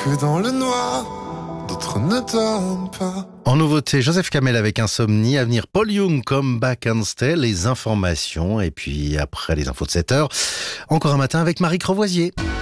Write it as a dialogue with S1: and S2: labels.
S1: que dans le noir, d'autres ne dorment pas.
S2: En nouveauté, Joseph Kamel avec Insomnie, à venir Paul Young comme Back and Stay, les informations, et puis après les infos de 7h, encore un matin avec Marie Crevoisier.